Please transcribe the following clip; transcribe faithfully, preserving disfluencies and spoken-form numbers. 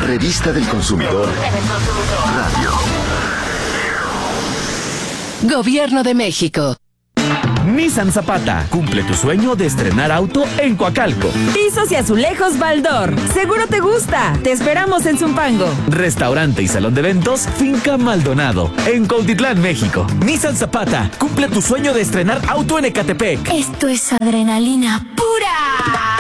Revista del Consumidor Radio. Gobierno de México. Nissan Zapata, cumple tu sueño de estrenar auto en Coacalco. Pisos y azulejos Baldor, seguro te gusta, te esperamos en Zumpango. Restaurante y salón de eventos, Finca Maldonado, en Cuautitlán, México. Nissan Zapata, cumple tu sueño de estrenar auto en Ecatepec. Esto es adrenalina pura.